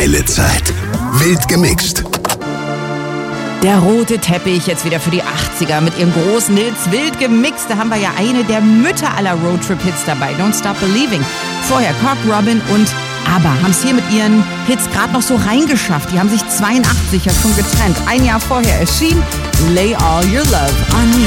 geile Zeit. Wild gemixt. Der rote Teppich jetzt wieder für die 80er mit ihren großen Hits. Wild gemixt, da haben wir ja eine der Mütter aller Roadtrip-Hits dabei. Don't Stop Believing. Vorher Cock Robin und ABBA haben es hier mit ihren Hits gerade noch so reingeschafft. Die haben sich 82 ja schon getrennt. Ein Jahr vorher erschien Lay All Your Love on Me.